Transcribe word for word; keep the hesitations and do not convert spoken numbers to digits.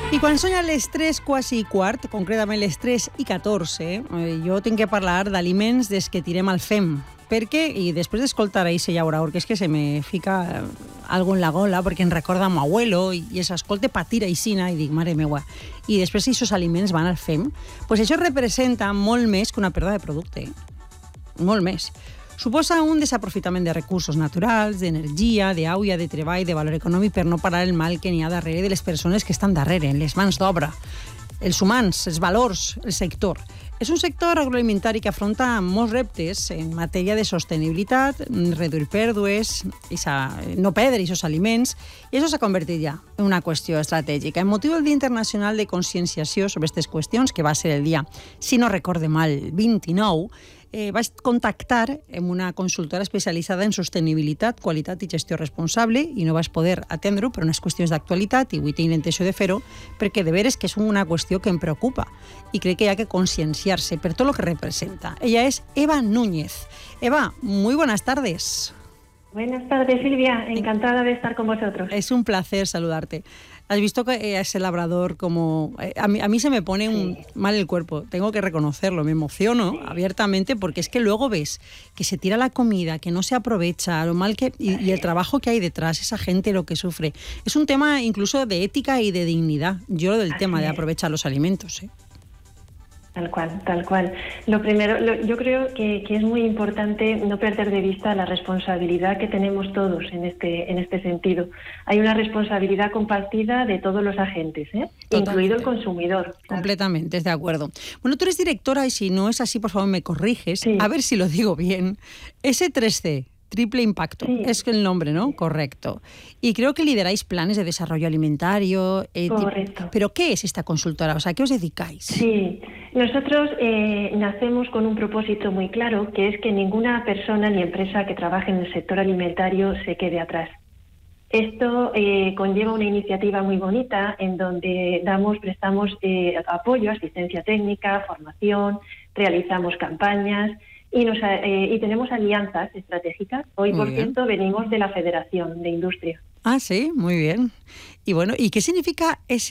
I quan són les tres quasi i quart, concretament les tres i catorze, eh, jo tinc que parlar d'aliments des que tirem al fem. Per què? I després d'escoltar a Ise Llaura, que és que se me fica algo en la gola, perquè em recorda a meu abuelo, i, i s'escolta patir aixina, i dic, mare meua. I després aquests aliments van al fem, pues això representa molt més que una pèrdua de producte. Molt més. Suposa un desaprofitament de recursos naturals, d'energia, d'aigua, de treball, de valor econòmic, per no parar el mal que n'hi ha darrere de les persones que estan darrere, les mans d'obra, els humans, els valors, el sector. És un sector agroalimentari que afronta molts reptes en matèria de sostenibilitat, reduir pèrdues, no perdre aquests aliments, i això s'ha convertit ja en una qüestió estratègica. En motiu del Dia Internacional de Conscienciació sobre aquestes qüestions, que va ser el dia, si no recorde mal, vint-i-nou, Eh, vaig contactar amb una consultora especialitzada en sostenibilitat, qualitat i gestió responsable, i no vaig poder atendre-ho per unes qüestions d'actualitat, i avui tinc l'intenció de fer-ho, perquè de veres que és una qüestió que em preocupa i crec que hi ha que conscienciar-se per tot el que representa. Ella és Eva Núñez. Eva, muy buenas tardes. Buenas tardes, Silvia. Encantada de estar con vosotros. Es un placer saludarte. Has visto que ese labrador como... A mí, a mí se me pone un sí. mal el cuerpo, tengo que reconocerlo, me emociono sí. abiertamente, porque es que luego ves que se tira la comida, que no se aprovecha, lo mal que... Y, y el trabajo que hay detrás, esa gente lo que sufre. Es un tema incluso de ética y de dignidad. Yo lo del Así tema es. de aprovechar los alimentos, ¿eh? Tal cual, tal cual. Lo primero, lo, yo creo que, que es muy importante no perder de vista la responsabilidad que tenemos todos en este, en este sentido. Hay una responsabilidad compartida de todos los agentes, ¿eh? Incluido el consumidor. Completamente, estoy de acuerdo. Bueno, tú eres directora y si no es así, por favor, me corriges. Sí. A ver si lo digo bien. ese tres ce. Triple Impacto, sí. es el nombre, ¿no? Correcto. Y creo que lideráis planes de desarrollo alimentario. Eh, Correcto. ¿Pero qué es esta consultora? O sea, ¿qué os dedicáis? Sí, nosotros eh, nacemos con un propósito muy claro, que es que ninguna persona ni empresa que trabaje en el sector alimentario se quede atrás. Esto eh, conlleva una iniciativa muy bonita en donde damos, prestamos eh, apoyo, asistencia técnica, formación, realizamos campañas. Y, nos, eh, y tenemos alianzas estratégicas. Hoy, muy por bien. cierto, venimos de la Federación de Industria. Ah, sí, muy bien. Y bueno, ¿y qué significa ese